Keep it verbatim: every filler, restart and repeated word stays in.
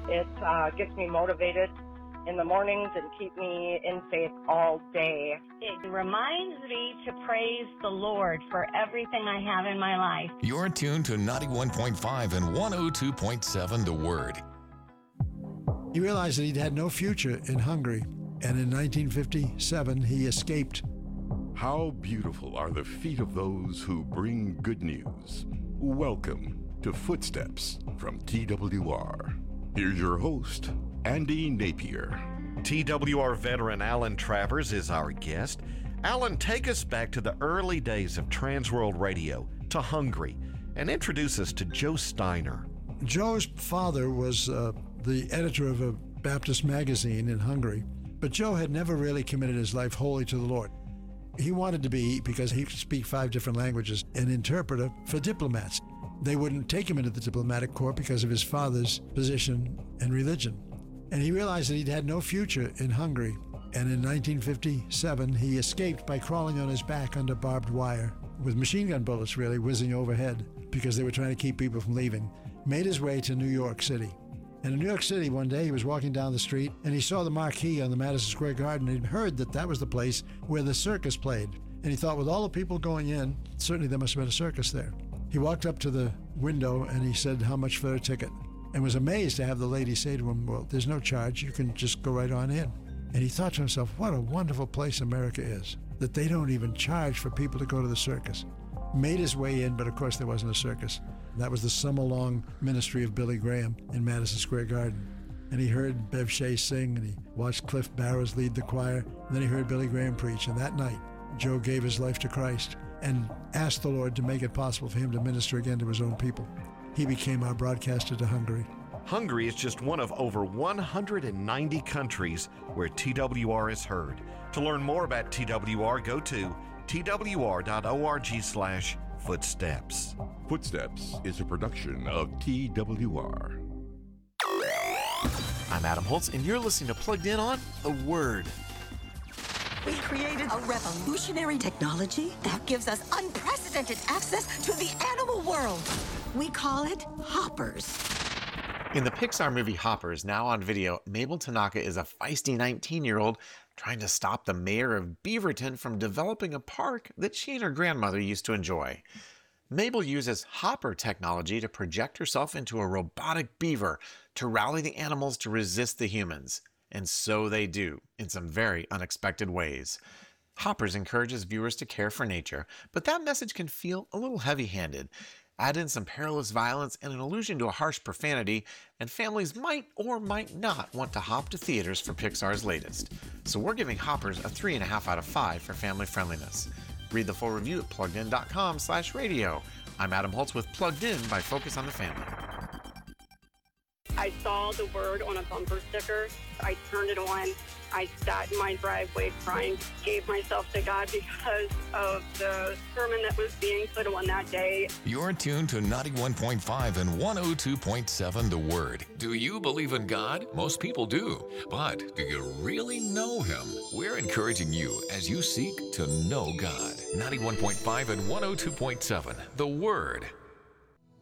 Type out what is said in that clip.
It uh, gets me motivated in the mornings and keep me in faith all day. It reminds me to praise the Lord for everything I have in my life. You're tuned to ninety-one point five and one oh two point seven The Word. He realized that he'd had no future in Hungary, and in nineteen fifty-seven he escaped. How beautiful are the feet of those who bring good news. Welcome to Footsteps from T W R. Here's your host, Andy Napier. T W R veteran Alan Travers is our guest. Alan, take us back to the early days of Transworld Radio, to Hungary, and introduce us to Joe Steiner. Joe's father was uh, the editor of a Baptist magazine in Hungary, but Joe had never really committed his life wholly to the Lord. He wanted to be, because he could speak five different languages, an interpreter for diplomats. They wouldn't take him into the diplomatic corps because of his father's position and religion. And he realized that he'd had no future in Hungary. And in nineteen fifty-seven, he escaped by crawling on his back under barbed wire, with machine gun bullets really whizzing overhead because they were trying to keep people from leaving. Made his way to New York City. And in New York City one day, he was walking down the street and he saw the marquee on the Madison Square Garden. He'd heard that that was the place where the circus played. And he thought, with all the people going in, certainly there must have been a circus there. He walked up to the window and he said, "How much for a ticket?" And was amazed to have the lady say to him, "Well, there's no charge. You can just go right on in." And he thought to himself, what a wonderful place America is, that they don't even charge for people to go to the circus. Made his way in, but of course there wasn't a circus. That was the summer-long ministry of Billy Graham in Madison Square Garden. And he heard Bev Shea sing, and he watched Cliff Barrows lead the choir, and then he heard Billy Graham preach. And that night, Joe gave his life to Christ and asked the Lord to make it possible for him to minister again to his own people. He became our broadcaster to Hungary. Hungary is just one of over one hundred ninety countries where T W R is heard. To learn more about T W R, go to twr.org slash footsteps. Footsteps is a production of T W R. I'm Adam Holtz, and you're listening to Plugged In on The Word. We created a revolutionary technology that gives us unprecedented access to the animal world. We call it hoppers. In the Pixar movie Hoppers, now on video, Mabel Tanaka is a feisty nineteen-year-old trying to stop the mayor of Beaverton from developing a park that she and her grandmother used to enjoy. Mabel uses hopper technology to project herself into a robotic beaver to rally the animals to resist the humans. And so they do, in some very unexpected ways. Hoppers encourages viewers to care for nature, but that message can feel a little heavy-handed. Add in some perilous violence and an allusion to a harsh profanity, and families might or might not want to hop to theaters for Pixar's latest. So we're giving Hoppers a three point five out of five for family friendliness. Read the full review at pluggedin.com slash radio. I'm Adam Holtz with Plugged In by Focus on the Family. I saw the word on a bumper sticker. I turned it on. I sat in my driveway crying, gave myself to God because of the sermon that was being put on that day. You're tuned to ninety-one point five and one oh two point seven The Word. Do you believe in God? Most people do. But do you really know Him? We're encouraging you as you seek to know God. ninety-one point five and one oh two point seven The Word.